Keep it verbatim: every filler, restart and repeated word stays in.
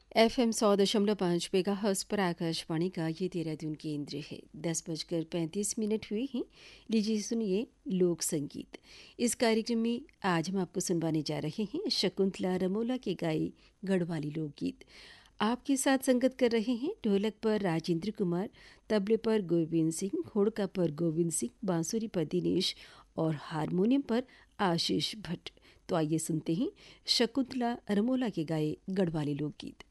F M सौ दशमलव पाँच मेगा हर्ट्ज पर आकाशवाणी का ये देहरादून केंद्र है। दस बजकर पैंतीस मिनट हुए हैं। लीजिए सुनिए लोक संगीत। इस कार्यक्रम में आज हम आपको सुनवाने जा रहे हैं शकुंतला रमोला के गाए गढ़वाली लोकगीत। आपके साथ संगत कर रहे हैं ढोलक पर राजेंद्र कुमार, तबले पर गोविंद सिंह, होड़का पर गोविंद सिंह, बांसुरी पर दिनेश और हारमोनियम पर आशीष भट्ट। तो आइए सुनते हैं शकुंतला रमोला के गाए गढ़वाली लोकगीत।